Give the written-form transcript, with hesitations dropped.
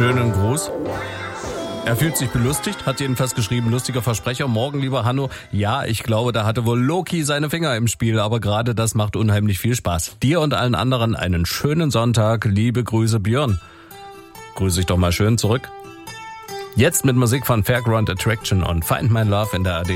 schönen Gruß. Er fühlt sich belustigt, hat jedenfalls geschrieben, lustiger Versprecher. Morgen, lieber Hanno. Ja, ich glaube, da hatte wohl Loki seine Finger im Spiel, aber gerade das macht unheimlich viel Spaß. Dir und allen anderen einen schönen Sonntag. Liebe Grüße, Björn. Grüße ich doch mal schön zurück. Jetzt mit Musik von Fairground Attraction und Find My Love in der ARD.